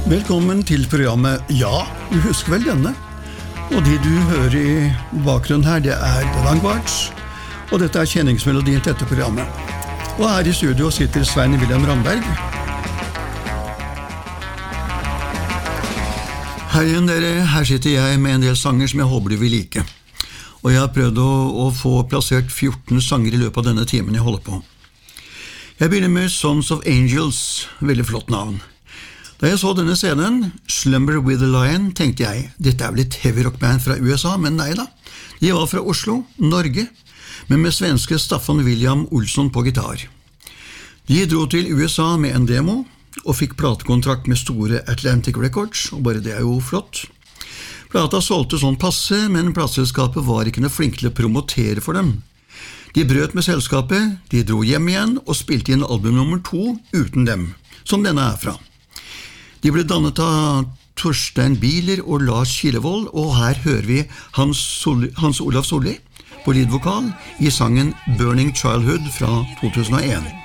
Velkommen til programmet Ja, du husker vel denne? Og de du hører i bakgrunnen her, det The Vanguards, og dette kjenningsmelodien til dette programmet. Og her i studio sitter Svein Wilhelm Ramberg. Hei igjen dere, her sitter jeg med en del sanger som jeg håper du vil like. Og jeg har prøvd å få plassert 14 sanger i løpet av denne timen jeg holder på. Jeg begynner med Sons of Angels, veldig flott navn. Da jeg så denne scenen, Slumber with the Lion, tenkte jeg, dette vel et heavy rock band fra USA, men nei da. De var fra Oslo, Norge, men med svenske Staffan William Olsson på gitar. De dro til USA med en demo, og fikk platekontrakt med store Atlantic Records, og bare det jo flott. Plata solgte sånn passe, men plateselskapet var ikke noe flink til å promotere for dem. De brøt med selskapet, de dro hjem igjen, og spilte inn album nummer 2 uten dem, som denne fra. De ble dannet av Torstein Bieler og Lars Kilevold, og her hører vi Hans Olav Solli på leadvokal i sangen Burning Childhood fra 2001.